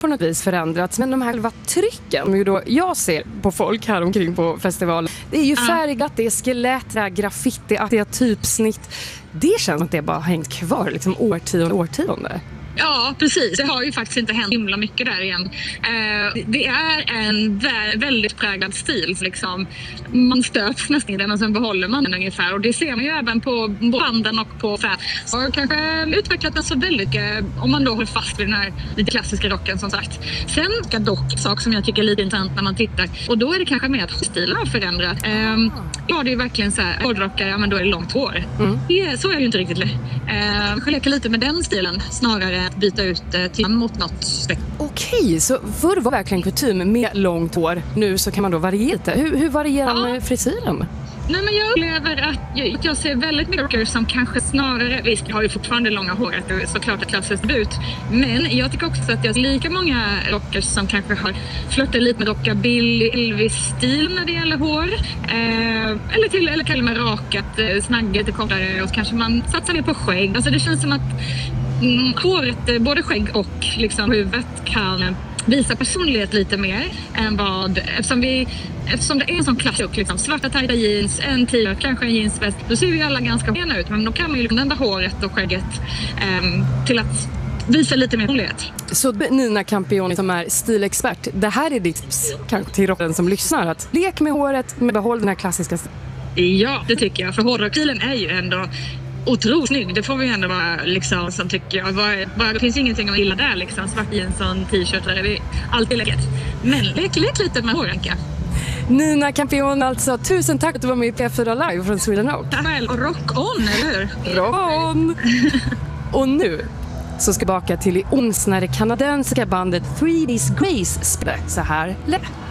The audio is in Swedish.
på något vis förändrats, men de här själva trycken ju då jag ser på folk här omkring på festivalen, det är ju färgat, det är skelett, det är graffiti, det är typsnitt. Det känns som att det bara har hängt kvar liksom årtionde. Ja, precis. Det har ju faktiskt inte hänt himla mycket där igen. Det är en väldigt präglad stil. Liksom. Man stöps nästan i den och sen behåller man den ungefär. Och det ser man ju även på banden och på fans. Och kanske utvecklat den så väldigt om man då håller fast vid den här lite klassiska rocken som sagt. Sen dock sak som jag tycker är lite intressant när man tittar. Och då är det kanske mer att stilen har förändrat. Ja, det är ju verkligen så här, hårdrockare, ja men då är det långt hår. Så är det ju inte riktigt. Jag leker lite med den stilen snarare att byta ut till mot något. Okej, så förr var verkligen kutym med långt hår. Nu så kan man då variera lite. Hur varierar man med frisyren? Nej, men jag upplever att jag ser väldigt mycket rockers som kanske snarare, visst jag har ju fortfarande långa håret, såklart ett klassiskt debut, men jag tycker också att jag ser lika många rockers som kanske har flörtat lite med rockabilly, Elvis-stil när det gäller hår, eller till och med rakat, snagget är kortare och kanske man satsar ner på skägg. Alltså det känns som att håret, både skägg och liksom huvudet kan visa personlighet lite mer än vad, eftersom det är en sån klassisk liksom, svarta tajta jeans, en t-shirt, kanske en jeansväst, då ser vi alla ganska bena ut, men då kan man ju använda håret och skägget till att visa lite mer personlighet. Så Nina Campioni som är stilexpert, det här är ditt tips kanske till rockaren som lyssnar, att lek med håret men behåll den här klassiska Ja, det tycker jag, för hårdrockstilen är ju ändå otroligt snygg, det får vi ändå vara liksom, som tycker jag. Det finns ingenting att gilla där liksom, svart jeans och en t-shirt, det är alltid läckert. Men lek lite med hårranka. Nina Campioni alltså, tusen tack att du var med i P4 Live från Sweden Rock. Och rock on, eller hur? Rock on! Och nu så ska jag baka till i ons när det kanadensiska bandet 3 Days Grace spelar så här lätt.